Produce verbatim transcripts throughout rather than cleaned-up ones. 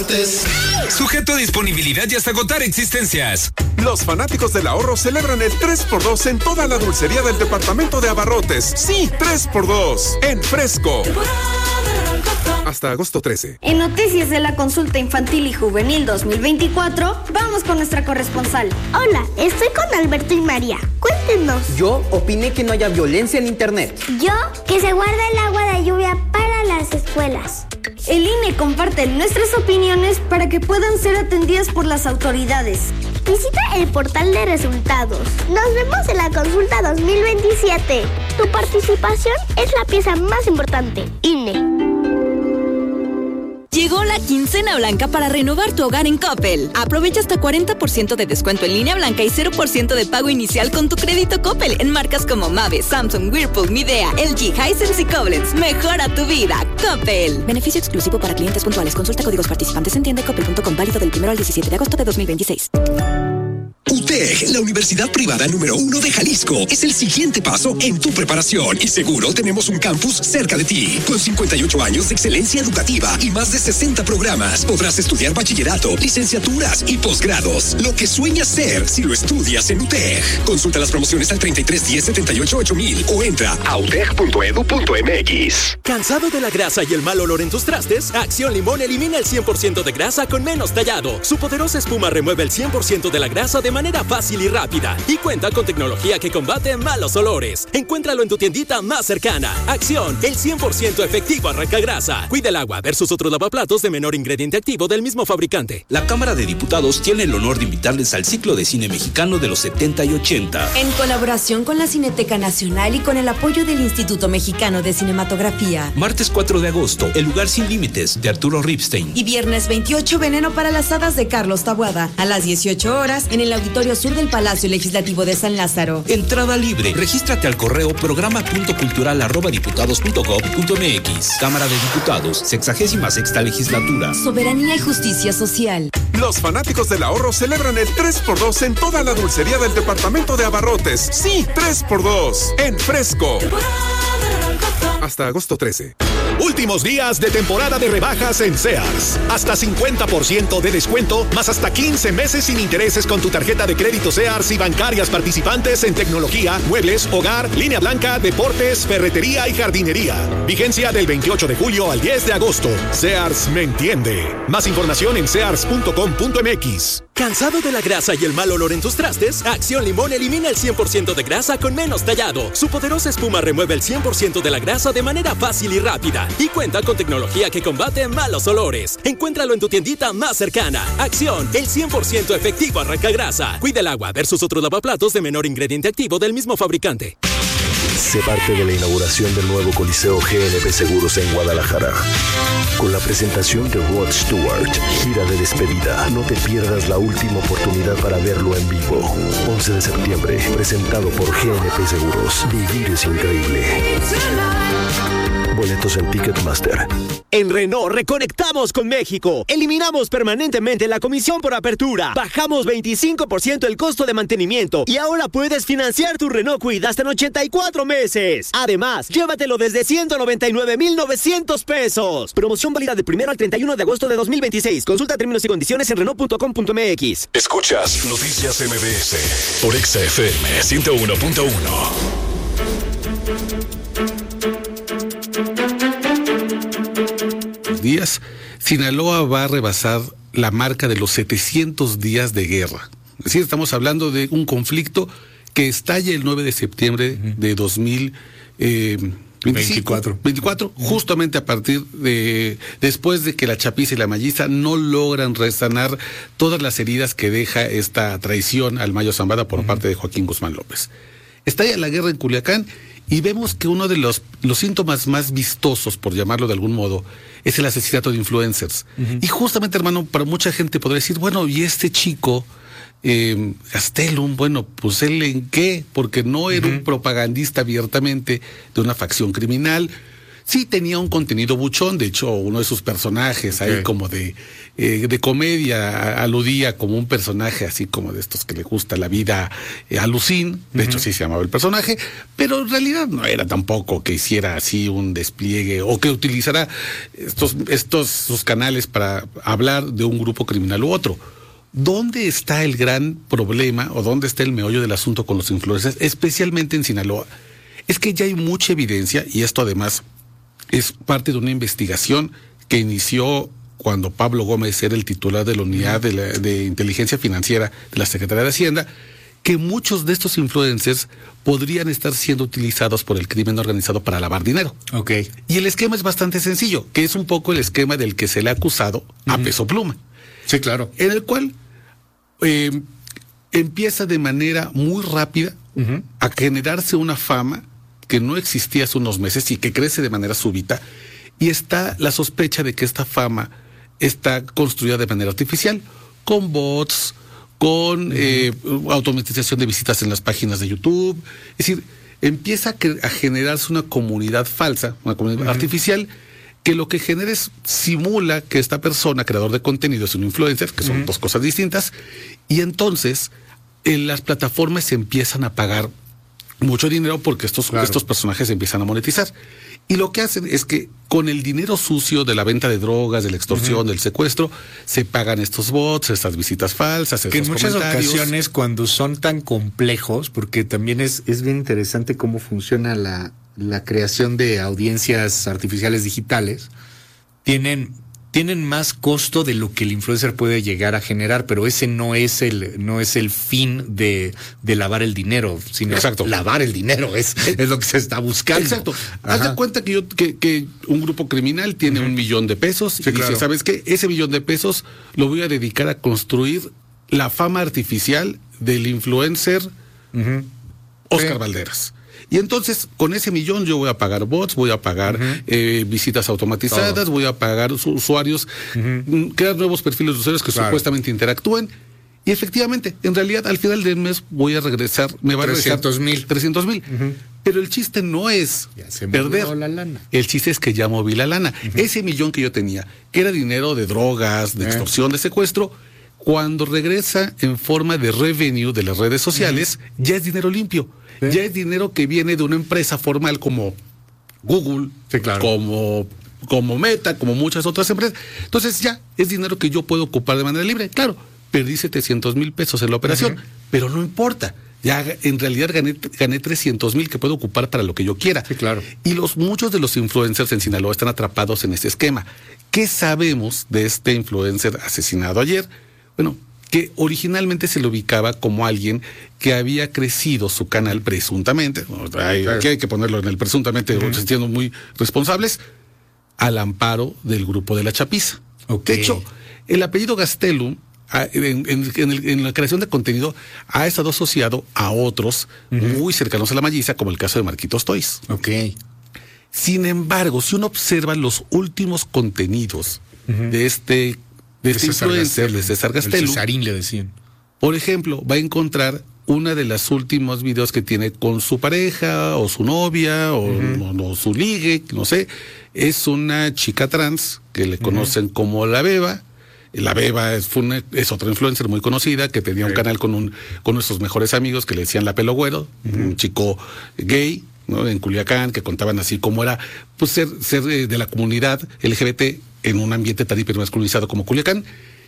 Sujeto a disponibilidad y hasta agotar existencias. Los fanáticos del ahorro celebran el tres por dos en toda la dulcería del departamento de Abarrotes. Sí, tres por dos en Fresco. Hasta agosto trece. En noticias de la consulta infantil y juvenil dos mil veinticuatro, vamos con nuestra corresponsal. Hola, estoy con Alberto y María. Cuéntenos. Yo opiné que no haya violencia en internet. Yo, que se guarda el agua de lluvia para las escuelas. El I N E comparte nuestras opiniones para que puedan ser atendidas por las autoridades. Visita el portal de resultados. Nos vemos en la consulta dos mil veintisiete. Tu participación es la pieza más importante. I N E. Llegó la quincena blanca para renovar tu hogar en Coppel. Aprovecha hasta cuarenta por ciento de descuento en línea blanca y cero por ciento de pago inicial con tu crédito Coppel en marcas como Mave, Samsung, Whirlpool, Midea, L G, Hisense y Koblenz. Mejora tu vida. Coppel. Beneficio exclusivo para clientes puntuales. Consulta códigos participantes en tienda coppel punto com, válido del primero al diecisiete de agosto de dos mil veintiséis. U T E G, la universidad privada número uno de Jalisco, es el siguiente paso en tu preparación y seguro tenemos un campus cerca de ti. Con cincuenta y ocho años de excelencia educativa y más de sesenta programas, podrás estudiar bachillerato, licenciaturas y posgrados. Lo que sueñas ser si lo estudias en U T E G. Consulta las promociones al treinta y tres diez setenta y ocho ocho mil o entra a u t e g punto e d u punto m x. ¿Cansado de la grasa y el mal olor en tus trastes? Acción Limón elimina el cien por ciento de grasa con menos tallado. Su poderosa espuma remueve el cien por ciento de la grasa de manera fácil y rápida y cuenta con tecnología que combate malos olores. Encuéntralo en tu tiendita más cercana. Acción, el cien por ciento efectivo arrancagrasa. Cuida el agua versus otros lavaplatos de menor ingrediente activo del mismo fabricante. La Cámara de Diputados tiene el honor de invitarles al ciclo de cine mexicano de los setenta y ochenta. En colaboración con la Cineteca Nacional y con el apoyo del Instituto Mexicano de Cinematografía. Martes cuatro de agosto, El lugar sin límites, de Arturo Ripstein. Y viernes veintiocho, Veneno para las hadas, de Carlos Taboada. A las dieciocho horas, en el Auditorio Sur del Palacio Legislativo de San Lázaro. Entrada libre. Regístrate al correo programa punto cultural arroba diputados punto gob punto m x. Cámara de Diputados, sexagésima sexta legislatura. Soberanía y justicia social. Los fanáticos del ahorro celebran el tres por dos en toda la dulcería del departamento de Abarrotes. Sí, tres por dos en Fresco. Hasta agosto trece. Últimos días de temporada de rebajas en Sears. Hasta cincuenta por ciento de descuento, más hasta quince meses sin intereses con tu tarjeta de crédito Sears y bancarias participantes en tecnología, muebles, hogar, línea blanca, deportes, ferretería y jardinería. Vigencia del veintiocho de julio al diez de agosto. Sears me entiende. Más información en sears punto com punto m x. ¿Cansado de la grasa y el mal olor en tus trastes? Acción Limón elimina el cien por ciento de grasa con menos tallado. Su poderosa espuma remueve el cien por ciento de la grasa de manera fácil y rápida y cuenta con tecnología que combate malos olores. Encuéntralo en tu tiendita más cercana. Acción, el cien por ciento efectivo arrancagrasa. Cuida el agua versus otros lavaplatos de menor ingrediente activo del mismo fabricante. Sé parte de la inauguración del nuevo Coliseo G N P Seguros en Guadalajara. Con la presentación de Rod Stewart, gira de despedida. No te pierdas la última oportunidad para verlo en vivo. once de septiembre, presentado por G N P Seguros. Vivir es increíble. Boletos en Ticketmaster. En Renault reconectamos con México. Eliminamos permanentemente la comisión por apertura. Bajamos veinticinco por ciento el costo de mantenimiento. Y ahora puedes financiar tu Renault Kwid hasta en ochenta y cuatro meses. Además, llévatelo desde ciento noventa y nueve mil novecientos pesos. Promoción válida del primero al treinta y uno de agosto de dos mil veintiséis. Consulta términos y condiciones en renault punto com punto m x. Escuchas Noticias M B S por Exa F M ciento uno punto uno. Días, Sinaloa va a rebasar la marca de los setecientos días de guerra. Es decir, estamos hablando de un conflicto que estalla el nueve de septiembre de dos mil veinticuatro, veinticuatro, justamente a partir de, después de que la Chapiza y la Malliza no logran resanar todas las heridas que deja esta traición al Mayo Zambada por uh-huh. parte de Joaquín Guzmán López. Estalla la guerra en Culiacán y vemos que uno de los, los síntomas más vistosos, por llamarlo de algún modo, es el asesinato de influencers. Uh-huh. Y justamente, hermano, para mucha gente podría decir, bueno, ¿y este chico, eh, Gastelum, bueno, pues él en qué? Porque no era uh-huh. un propagandista abiertamente de una facción criminal. Sí tenía un contenido buchón, de hecho uno de sus personajes Okay. ahí como de, eh, de comedia aludía como un personaje así como de estos que le gusta la vida eh, alucin, de uh-huh. hecho sí se llamaba el personaje, pero en realidad no era tampoco que hiciera así un despliegue o que utilizara estos, estos sus canales para hablar de un grupo criminal u otro. ¿Dónde está el gran problema o dónde está el meollo del asunto con los influencers, especialmente en Sinaloa? Es que ya hay mucha evidencia, y esto además es parte de una investigación que inició cuando Pablo Gómez era el titular de la unidad de, la, de inteligencia financiera de la Secretaría de Hacienda, que muchos de estos influencers podrían estar siendo utilizados por el crimen organizado para lavar dinero. Okay. Y el esquema es bastante sencillo, que es un poco el esquema del que se le ha acusado uh-huh. a Peso Pluma. Sí, claro. En el cual eh, empieza de manera muy rápida uh-huh. a generarse una fama que no existía hace unos meses y que crece de manera súbita, y está la sospecha de que esta fama está construida de manera artificial, con bots, con uh-huh. eh, automatización de visitas en las páginas de YouTube. Es decir, empieza a, que, a generarse una comunidad falsa, una comunidad uh-huh. artificial, que lo que genera es, simula que esta persona, creador de contenido, es un influencer, que son uh-huh. dos cosas distintas, y entonces en las plataformas se empiezan a pagar mucho dinero porque estos, claro. estos personajes empiezan a monetizar. Y lo que hacen es que con el dinero sucio de la venta de drogas, de la extorsión, uh-huh. del secuestro, se pagan estos bots, estas visitas falsas, estos que en muchas comentarios. ocasiones, cuando son tan complejos, porque también es, es bien interesante cómo funciona la, la creación de audiencias artificiales digitales, tienen... tienen más costo de lo que el influencer puede llegar a generar, pero ese no es el no es el fin de, de lavar el dinero, sino Exacto. lavar el dinero es, es lo que se está buscando. Exacto. Ajá. Haz de cuenta que yo que, que un grupo criminal tiene uh-huh. un millón de pesos sí, y claro. dice, ¿sabes qué? Ese millón de pesos lo voy a dedicar a construir la fama artificial del influencer uh-huh. Oscar sí. Valderas. Y entonces, con ese millón yo voy a pagar bots, voy a pagar uh-huh. eh, visitas automatizadas, Todo. voy a pagar usuarios, uh-huh. crear nuevos perfiles de usuarios que claro. supuestamente interactúen. Y efectivamente, en realidad, al final del mes voy a regresar, me va a regresar trescientos mil. trescientos mil. Uh-huh. Pero el chiste no es perder. La lana. El chiste es que ya moví la lana. Uh-huh. Ese millón que yo tenía, que era dinero de drogas, de uh-huh. extorsión, de secuestro, cuando regresa en forma de revenue de las redes sociales, uh-huh. ya es dinero limpio. ¿Sí? Ya es dinero que viene de una empresa formal como Google, sí, claro. como, como Meta, como muchas otras empresas. Entonces ya es dinero que yo puedo ocupar de manera libre. Claro, perdí setecientos mil pesos en la operación, uh-huh. pero no importa. Ya en realidad gané, gané trescientos mil que puedo ocupar para lo que yo quiera. Sí, claro. Y los muchos de los influencers en Sinaloa están atrapados en este esquema. ¿Qué sabemos de este influencer asesinado ayer? Bueno, que originalmente se le ubicaba como alguien que había crecido su canal presuntamente, hay, claro. aquí hay que ponerlo en el presuntamente, uh-huh. siendo muy responsables, al amparo del grupo de La Chapiza. Okay. De hecho, el apellido Gastelum, en, en, en, el, en la creación de contenido, ha estado asociado a otros uh-huh. muy cercanos a la Malliza, como el caso de Marquitos Toys. Okay. Sin embargo, si uno observa los últimos contenidos uh-huh. de este de este influencer, de César Gastelum, el Cesarín le decían. Por ejemplo, va a encontrar una de las últimos videos que tiene con su pareja, o su novia, o, uh-huh. o, o su ligue, no sé. Es una chica trans que le conocen uh-huh. como La Beba. La Beba es, fue una, es otra influencer muy conocida que tenía sí. un canal con un con nuestros mejores amigos que le decían La Pelo Güero, uh-huh. un chico gay, ¿no? En Culiacán, que contaban así cómo era pues ser, ser de la comunidad L G B T en un ambiente tan hipermasculinizado como Culiacán.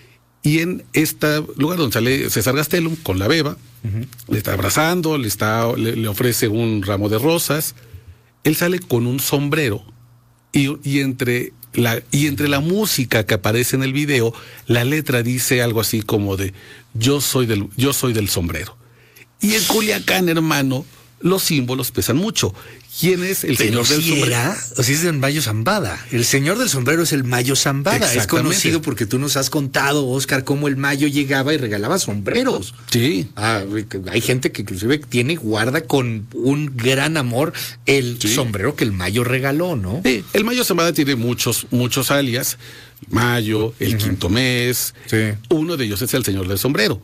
Y en este lugar donde sale César Gastelum con La Beba, uh-huh. le está abrazando, le está le, le ofrece un ramo de rosas. Él sale con un sombrero y, y entre la y entre la música que aparece en el video, la letra dice algo así como de yo soy del yo soy del sombrero. Y en Culiacán, hermano, los símbolos pesan mucho. ¿Quién es el Pero señor del si sombrero? Era, o si es del Mayo Zambada. El señor del sombrero es el Mayo Zambada. Es conocido porque tú nos has contado, Oscar, cómo el Mayo llegaba y regalaba sombreros. Sí. Ah, hay gente que inclusive tiene, guarda con un gran amor el sí. sombrero que el Mayo regaló, ¿no? Sí, el Mayo Zambada tiene muchos, muchos alias. Mayo, El uh-huh. Quinto Mes. Sí. Uno de ellos es El Señor del Sombrero.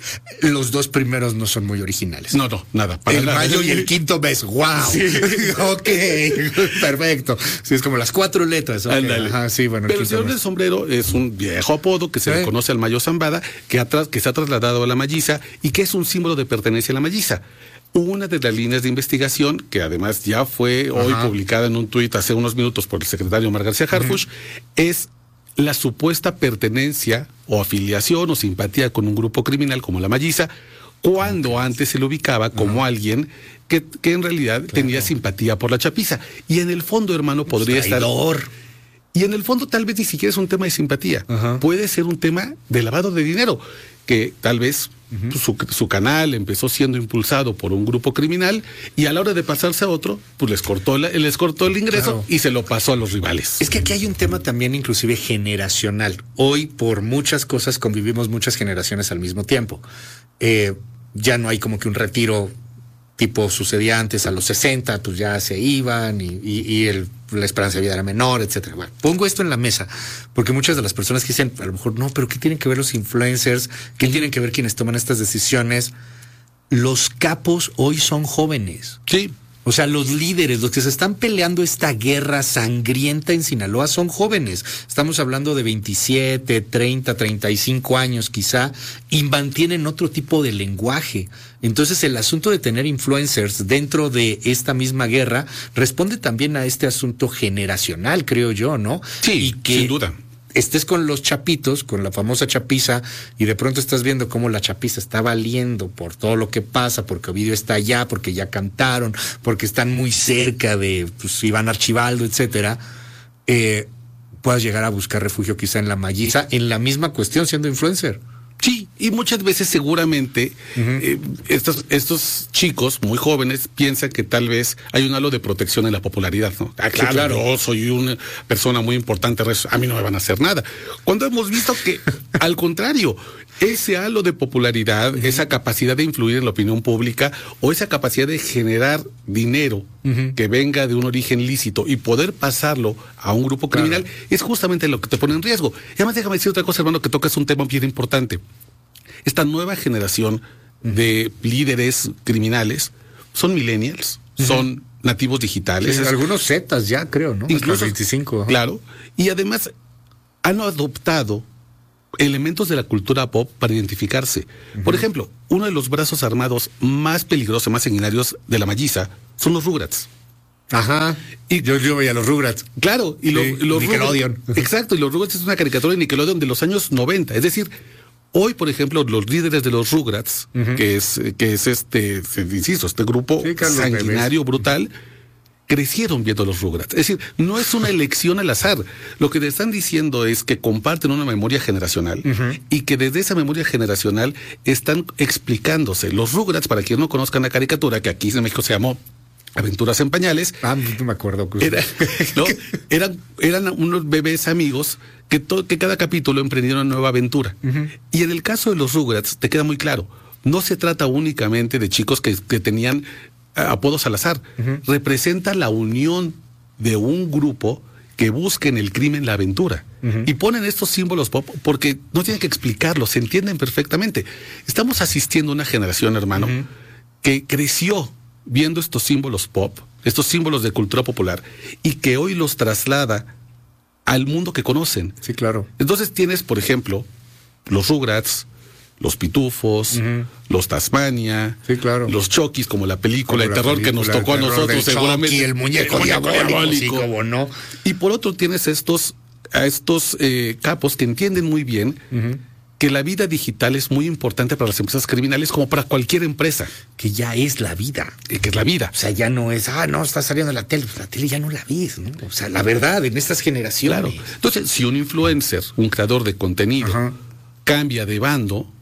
Los dos primeros no son muy originales. No, no, nada. Para el nada. Mayo y el Quinto Mes. ¡Wow! Sí. Ok, perfecto. Sí, es como las cuatro letras. Okay. Ándale. Ajá, sí, bueno, Pero el Señor mes. del Sombrero es un viejo apodo que se ¿Sí? le conoce al Mayo Zambada, que, atras, que se ha trasladado a la Malliza y que es un símbolo de pertenencia a la Malliza. Una de las líneas de investigación, que además ya fue Ajá. hoy publicada en un tuit hace unos minutos por el secretario Omar García Harfuch, uh-huh. es la supuesta pertenencia o afiliación o simpatía con un grupo criminal como la Malliza, cuando antes se le ubicaba como uh-huh. alguien que, que en realidad claro. tenía simpatía por la chapiza. Y en el fondo, hermano, podría Traidor. estar... Y en el fondo tal vez ni siquiera es un tema de simpatía, uh-huh. puede ser un tema de lavado de dinero, que tal vez uh-huh. su, su canal empezó siendo impulsado por un grupo criminal y a la hora de pasarse a otro, pues les cortó, la, les cortó el ingreso claro. y se lo pasó a los rivales. Es que aquí hay un tema también inclusive generacional. Hoy por muchas cosas convivimos muchas generaciones al mismo tiempo. Eh, ya no hay como que un retiro tipo sucedía antes a los sesenta, pues ya se iban y, y, y el, la esperanza de vida era menor, etcétera. Bueno, pongo esto en la mesa porque muchas de las personas que dicen, a lo mejor, no, pero ¿qué tienen que ver los influencers? ¿Qué tienen que ver quienes toman estas decisiones? Los capos hoy son jóvenes. Sí. O sea, los líderes, los que se están peleando esta guerra sangrienta en Sinaloa son jóvenes. Estamos hablando de veintisiete, treinta, treinta y cinco años quizá, y mantienen otro tipo de lenguaje. Entonces el asunto de tener influencers dentro de esta misma guerra responde también a este asunto generacional, creo yo, ¿no? Sí, y que sin duda. Estés con los chapitos, con la famosa chapiza, y de pronto estás viendo cómo la chapiza está valiendo por todo lo que pasa, porque Ovidio está allá, porque ya cantaron, porque están muy cerca de pues, Iván Archibaldo, etcétera, eh, puedas llegar a buscar refugio quizá en la Malliza, en la misma cuestión siendo influencer. Sí, y muchas veces seguramente uh-huh. eh, estos, estos chicos muy jóvenes piensan que tal vez hay un halo de protección en la popularidad, ¿no? Ah, claro, claro. Yo soy una persona muy importante, a mí no me van a hacer nada. Cuando hemos visto que, al contrario, ese halo de popularidad, uh-huh. esa capacidad de influir en la opinión pública o esa capacidad de generar dinero uh-huh. que venga de un origen lícito y poder pasarlo a un grupo criminal, claro. es justamente lo que te pone en riesgo. Y además déjame decir otra cosa, hermano, que tocas un tema bien importante. Esta nueva generación de líderes criminales son millennials, uh-huh. son nativos digitales. Sí, algunos zetas ya, creo, ¿no? Incluso veinticinco. Claro. Y además han adoptado elementos de la cultura pop para identificarse. Uh-huh. Por ejemplo, uno de los brazos armados más peligrosos, más sanguinarios de la Malliza son los Rugrats. Ajá. Y yo, yo veía los Rugrats. Claro. Y lo, sí, los Nickelodeon. Rugrats, exacto. Y los Rugrats es una caricatura de Nickelodeon de los años noventa. Es decir, hoy, por ejemplo, los líderes de los Rugrats, uh-huh. que es que es este, insisto, este grupo sí, sanguinario, brutal, crecieron viendo los Rugrats. Es decir, no es una elección al azar. Lo que te están diciendo es que comparten una memoria generacional uh-huh. y que desde esa memoria generacional están explicándose. Los Rugrats, para quienes no conozcan la caricatura, que aquí en México se llamó Aventuras en Pañales. Ah, no me acuerdo. Era, ¿no? eran, eran unos bebés amigos que, to, que cada capítulo emprendieron una nueva aventura. Uh-huh. Y en el caso de los Rugrats, te queda muy claro, no se trata únicamente de chicos que, que tenían apodos al azar. Uh-huh. Representa la unión de un grupo que busca en el crimen la aventura. Uh-huh. Y ponen estos símbolos pop porque no tienen que explicarlo, se entienden perfectamente. Estamos asistiendo a una generación, hermano, uh-huh. que creció viendo estos símbolos pop, estos símbolos de cultura popular, y que hoy los traslada al mundo que conocen. Sí, claro. Entonces tienes, por ejemplo, los Rugrats, los Pitufos, uh-huh. los Tasmania, sí, claro. los Chokis, como la película como de terror película, que nos tocó a nosotros seguramente. Y el muñeco, el muñeco diabólico, diabólico. Sí, como no. Y por otro tienes estos, a estos eh, capos que entienden muy bien uh-huh. que la vida digital es muy importante para las empresas criminales como para cualquier empresa. Que ya es la vida. Eh, que es la vida. O sea, ya no es, ah, no, está saliendo en la tele. Pues la tele ya no la ves, ¿no? O sea, la verdad, en estas generaciones. Claro. Entonces, si un influencer, un creador de contenido, uh-huh. cambia de bando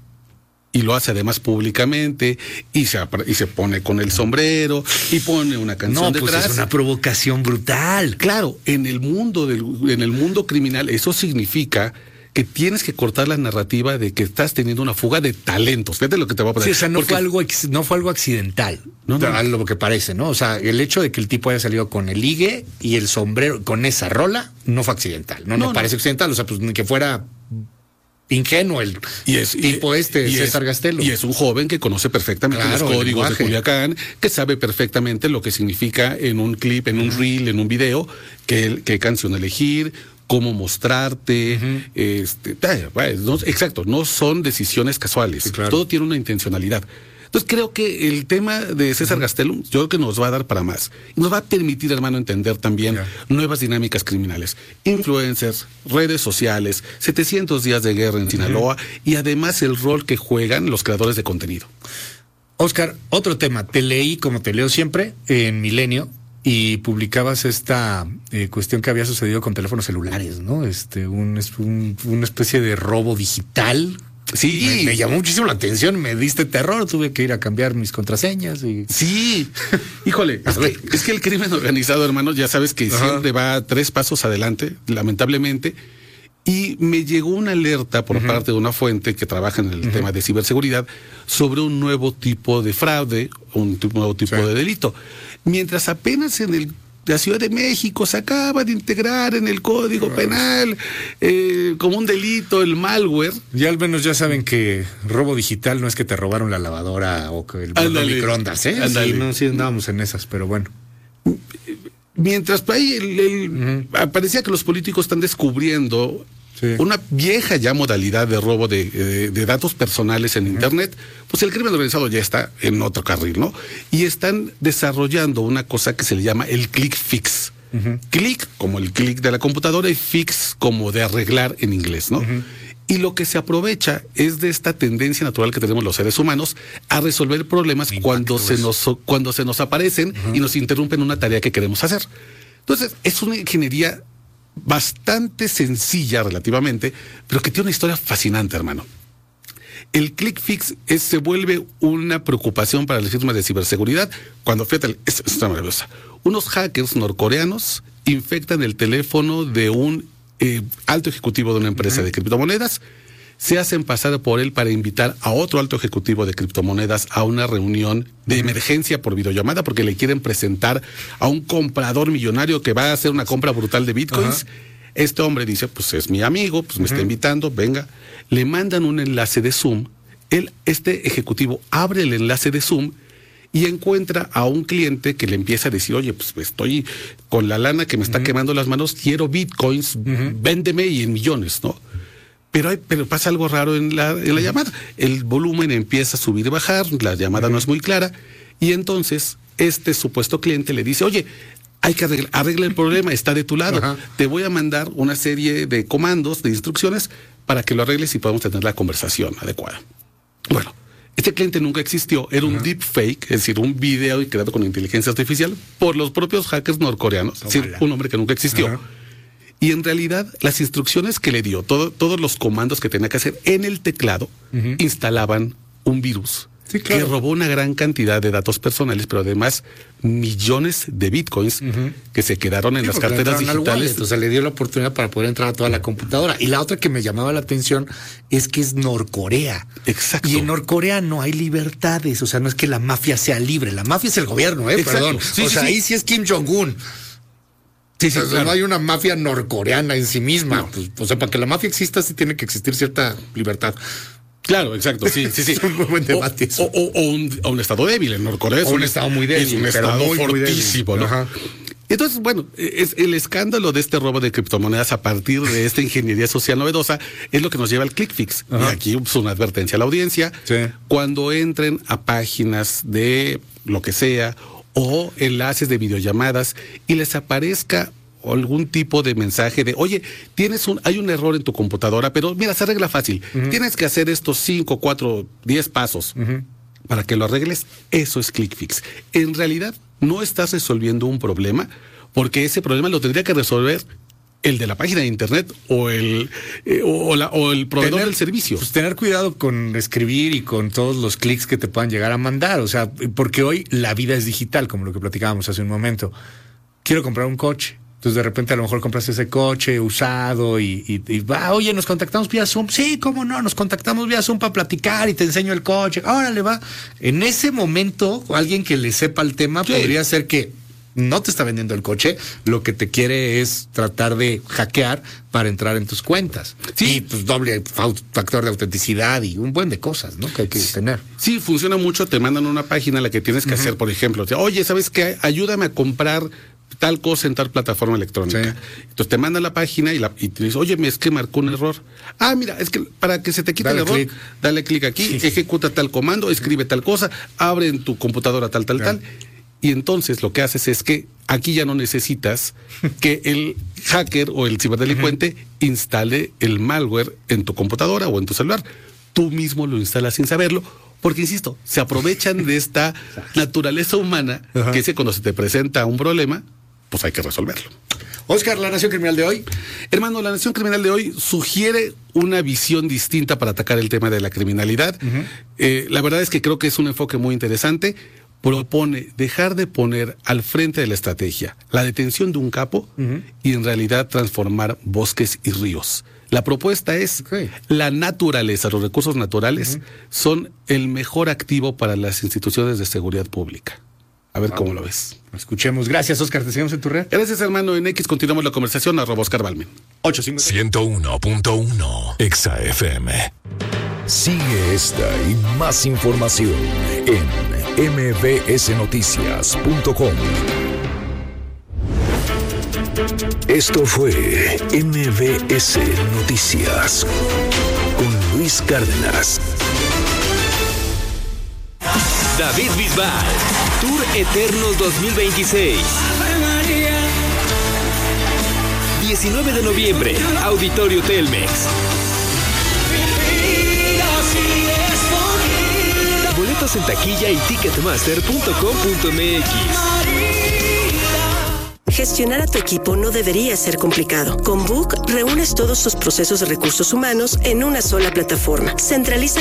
y lo hace además públicamente y se, y se pone con el sombrero y pone una canción no, detrás. Pues es una provocación brutal. Claro, en el mundo del, en el mundo criminal eso significa que tienes que cortar la narrativa de que estás teniendo una fuga de talentos. Fíjate lo que te voy a poner. Sí, o sea, no, Porque... fue algo ex, no fue algo accidental, no, no. A lo que parece, ¿no? O sea, el hecho de que el tipo haya salido con el ligue y el sombrero, con esa rola, no fue accidental. No, no, no parece no. accidental. O sea, pues ni que fuera ingenuo el y es, tipo y, este, y César es, Gastelo. Y es un joven que conoce perfectamente claro, los códigos de Culiacán, que sabe perfectamente lo que significa en un clip, en un uh-huh. reel, en un video, qué, qué canción elegir, cómo mostrarte, uh-huh. este, no, exacto, no son decisiones casuales, sí, claro. Todo tiene una intencionalidad. Entonces creo que el tema de César uh-huh. Gastelum, yo creo que nos va a dar para más. Y nos va a permitir, hermano, entender también yeah. nuevas dinámicas criminales. Influencers, redes sociales, setecientos días de guerra en uh-huh. Sinaloa y además el rol que juegan los creadores de contenido. Oscar, otro tema. Te leí, como te leo siempre, en Milenio, y publicabas esta eh, cuestión que había sucedido con teléfonos celulares, ¿no? Este, un, un, una especie de robo digital. Sí, me, me llamó muchísimo la atención, me diste terror, tuve que ir a cambiar mis contraseñas y... Sí, híjole, es que, es que el crimen organizado, hermano, ya sabes que Ajá. siempre va tres pasos adelante, lamentablemente, y me llegó una alerta por uh-huh. parte de una fuente que trabaja en el uh-huh. tema de ciberseguridad sobre un nuevo tipo de fraude, un nuevo tipo sí. de delito. Mientras apenas en el la Ciudad de México se acaba de integrar en el Código Penal eh, como un delito el malware. Ya al menos ya saben que robo digital no es que te robaron la lavadora o que el microondas, ¿eh? Sí, no, sí andábamos en esas, pero bueno. Mientras ahí el, el, uh-huh. parecía que los políticos están descubriendo sí. una vieja ya modalidad de robo de, de, de datos personales en uh-huh. Internet, pues el crimen organizado ya está en otro carril, ¿no? Y están desarrollando una cosa que se le llama el click fix. Uh-huh. Click como el click de la computadora y fix como de arreglar en inglés, ¿no? Uh-huh. Y lo que se aprovecha es de esta tendencia natural que tenemos los seres humanos a resolver problemas cuando se, nos, cuando se nos aparecen uh-huh. y nos interrumpen una tarea que queremos hacer. Entonces, es una ingeniería bastante sencilla relativamente, pero que tiene una historia fascinante, hermano. El click fix es, se vuelve una preocupación para las firmas de ciberseguridad cuando, fíjate, es, es maravillosa. Unos hackers norcoreanos infectan el teléfono de un eh, alto ejecutivo de una empresa uh-huh. de criptomonedas, se hacen pasar por él para invitar a otro alto ejecutivo de criptomonedas a una reunión de uh-huh. emergencia por videollamada porque le quieren presentar a un comprador millonario que va a hacer una compra brutal de bitcoins. Uh-huh. Este hombre dice, pues es mi amigo, pues me uh-huh. está invitando, venga. Le mandan un enlace de Zoom. Él, este ejecutivo abre el enlace de Zoom y encuentra a un cliente que le empieza a decir, oye, pues estoy con la lana que me está uh-huh. quemando las manos, quiero bitcoins, uh-huh. véndeme y en millones, ¿no? Pero, hay, pero pasa algo raro en la, en la llamada. El volumen empieza a subir y bajar, la llamada uh-huh. no es muy clara, y entonces este supuesto cliente le dice, oye, hay que arreglar, arregla el problema, está de tu lado. Uh-huh. Te voy a mandar una serie de comandos, de instrucciones, para que lo arregles y podamos tener la conversación adecuada. Bueno, este cliente nunca existió, era un uh-huh. deepfake, es decir, un video creado con inteligencia artificial por los propios hackers norcoreanos, es decir, un hombre que nunca existió. Uh-huh. Y en realidad, las instrucciones que le dio, todo, todos los comandos que tenía que hacer en el teclado, uh-huh. instalaban un virus. Sí, claro. Que robó una gran cantidad de datos personales, pero además millones de bitcoins uh-huh. que se quedaron en sí, las carteras digitales. Wallet, o sea, le dio la oportunidad para poder entrar a toda la computadora. Y la otra que me llamaba la atención es que es Norcorea. Exacto. Y en Norcorea no hay libertades, o sea, no es que la mafia sea libre, la mafia es el gobierno, ¿eh? Exacto. Perdón. Sí, o sí, sea, sí. ahí sí es Kim Jong-un. Sí, sí, o sea, claro. No hay una mafia norcoreana en sí misma. No. Pues, o sea, para que la mafia exista sí tiene que existir cierta libertad. Claro, exacto, sí, sí, sí. Es un muy buen debate. O, o, o, un, o un estado débil en Norcorea. O un, un estado muy débil. Es un estado muy, fortísimo, muy ¿no? Ajá. Entonces, bueno, es el escándalo de este robo de criptomonedas a partir de esta ingeniería social novedosa es lo que nos lleva al click fix. Ajá. Y aquí pues, una advertencia a la audiencia. Sí. Cuando entren a páginas de lo que sea o enlaces de videollamadas y les aparezca algún tipo de mensaje de, oye, tienes un, hay un error en tu computadora, pero mira, se arregla fácil. Uh-huh. Tienes que hacer estos cinco, cuatro, diez pasos uh-huh. para que lo arregles. Eso es click fix. En realidad, no estás resolviendo un problema, porque ese problema lo tendría que resolver el de la página de internet o el eh, o, la, o el proveedor tener, del servicio. Pues tener cuidado con escribir y con todos los clics que te puedan llegar a mandar. O sea, porque hoy la vida es digital, como lo que platicábamos hace un momento. Quiero comprar un coche. Entonces de repente a lo mejor compras ese coche usado y, y, y va, oye, nos contactamos vía Zoom. Sí, cómo no, nos contactamos vía Zoom para platicar y te enseño el coche. Órale, va. En ese momento, alguien que le sepa el tema sí. podría ser que no te está vendiendo el coche, lo que te quiere es tratar de hackear para entrar en tus cuentas. Sí. Y pues doble factor de autenticidad y un buen de cosas, ¿no? Que hay que sí. tener. Sí, funciona mucho, te mandan una página a la que tienes que uh-huh. hacer, por ejemplo, oye, ¿sabes qué? Ayúdame a comprar tal cosa en tal plataforma electrónica. Sí. Entonces te mandan la página y, la, y te dice, oye, me es que marcó un error. Ah, mira, es que para que se te quite dale el error, click. dale clic aquí, sí. ejecuta tal comando, escribe tal cosa, abre en tu computadora tal, tal, claro. tal. Y entonces lo que haces es que aquí ya no necesitas que el hacker o el ciberdelincuente uh-huh. instale el malware en tu computadora o en tu celular. Tú mismo lo instalas sin saberlo, porque, insisto, se aprovechan de esta naturaleza humana uh-huh. que es que cuando se te presenta un problema, pues hay que resolverlo. Oscar, ¿la Nación Criminal de hoy? Hermano, la Nación Criminal de hoy sugiere una visión distinta para atacar el tema de la criminalidad. Uh-huh. Eh, la verdad es que creo que es un enfoque muy interesante. Propone dejar de poner al frente de la estrategia la detención de un capo uh-huh. y en realidad transformar bosques y ríos. La propuesta es okay. la naturaleza, los recursos naturales uh-huh. son el mejor activo para las instituciones de seguridad pública. A ver wow. cómo lo ves. Escuchemos. Gracias, Oscar. Te seguimos en tu red. Gracias, hermano. En X continuamos la conversación. Arroba Oscar Balmen. ciento uno punto uno Exa F M. Sigue esta y más información en eme be ese noticias punto com. Esto fue eme be ese Noticias con Luis Cárdenas. David Bisbal, Tour Eternos dos mil veintiséis. diecinueve de noviembre, Auditorio Telmex. Boletos en taquilla y ticketmaster punto com punto eme equis. Gestionar a tu equipo no debería ser complicado. Con Book reúnes todos tus procesos de recursos humanos en una sola plataforma. Centraliza